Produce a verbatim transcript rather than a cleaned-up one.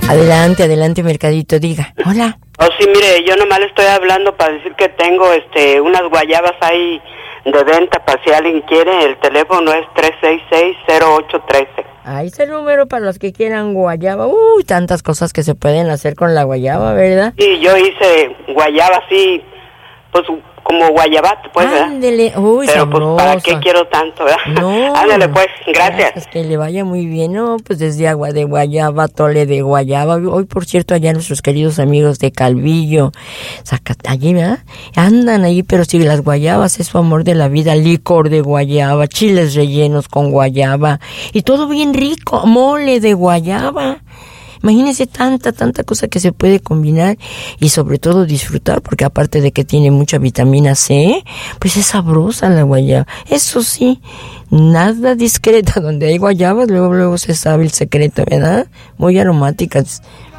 Adelante, adelante, Mercadito, diga. Hola. Oh, sí, mire, yo nomás le estoy hablando para decir que tengo este unas guayabas ahí de venta, para si alguien quiere. El teléfono es tres seis seis, cero ocho uno tres. Ahí está el número para los que quieran guayaba. Uy, tantas cosas que se pueden hacer con la guayaba, ¿verdad? Sí, yo hice guayaba así, pues como guayabato, pues, ¿verdad? Ándele, uy, pero sabroso. pues, ¿para qué quiero tanto, verdad? No. Ándale, pues, gracias. Gracias, que le vaya muy bien, ¿no? Pues desde agua de guayaba, tole de guayaba. Hoy, por cierto, allá nuestros queridos amigos de Calvillo, Zacatá, allí, ¿verdad? Andan ahí, pero sí, las guayabas es su amor de la vida. Licor de guayaba, chiles rellenos con guayaba, y todo bien rico, mole de guayaba. Imagínense tanta, tanta cosa que se puede combinar y sobre todo disfrutar, porque aparte de que tiene mucha vitamina C, pues es sabrosa la guayaba. Eso sí, nada discreta. Donde hay guayabas, luego, luego se sabe el secreto, ¿verdad? Muy aromáticas.